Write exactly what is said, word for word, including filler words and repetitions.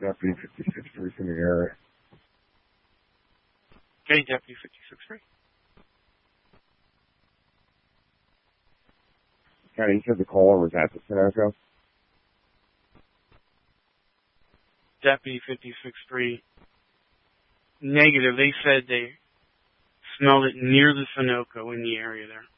Deputy fifty-six three in the area. Okay, Deputy fifty-six three. County, you said the caller was at the Sunoco? Deputy fifty-six three. Negative. They said they smelled it near the Sunoco in the area there.